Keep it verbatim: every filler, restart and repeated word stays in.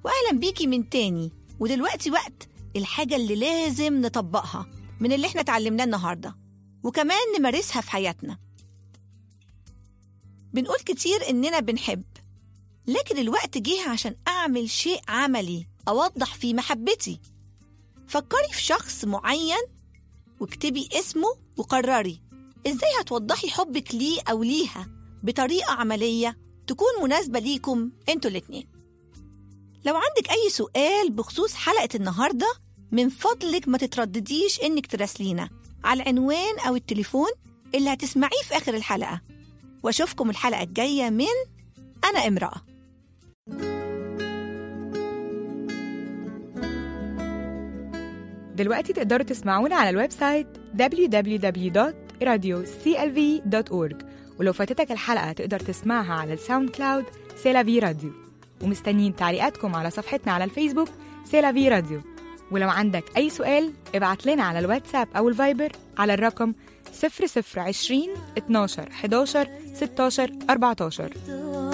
وأهلا بيكي من تاني. ودلوقتي وقت الحاجة اللي لازم نطبقها من اللي احنا تعلمناه النهاردة، وكمان نمارسها في حياتنا. بنقول كتير إننا بنحب، لكن الوقت جه عشان أعمل شيء عملي أوضح فيه محبتي. فكري في شخص معين واكتبي اسمه وقرري إزاي هتوضحي حبك ليه أو ليها بطريقة عملية تكون مناسبة ليكم انتوا الاتنين. لو عندك أي سؤال بخصوص حلقة النهاردة، من فضلك ما تتردديش إنك تراسلينا على العنوان أو التليفون اللي هتسمعيه في آخر الحلقة. وأشوفكم الحلقة الجاية من أنا امرأة. دلوقتي تقدروا تسمعونا على الويب سايت دبليو دبليو دبليو دوت راديو سي إل في دوت أورج، ولو فاتتك الحلقة تقدر تسمعها على الساوند كلاود سيلافي راديو. ومستنيين تعليقاتكم على صفحتنا على الفيسبوك سيلافي راديو. ولو عندك أي سؤال ابعت لنا على الواتساب أو الفايبر على الرقم صفر صفر عشرين اتناشر حداشر ستاشر أربعتاشر.